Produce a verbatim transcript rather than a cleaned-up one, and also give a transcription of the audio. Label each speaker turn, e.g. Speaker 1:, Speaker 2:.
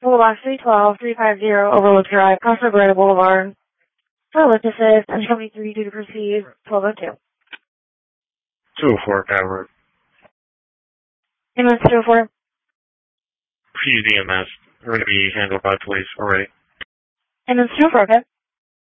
Speaker 1: Boulevard three twelve, three fifty Overlook Drive, Casa Verde Boulevard. For lift assist, and twenty-three due to proceed, twelve oh two.
Speaker 2: two oh four, Calvert.
Speaker 1: M S two oh four.
Speaker 2: Please E M S. We're going to be handled by police already.
Speaker 1: M S two oh four, okay.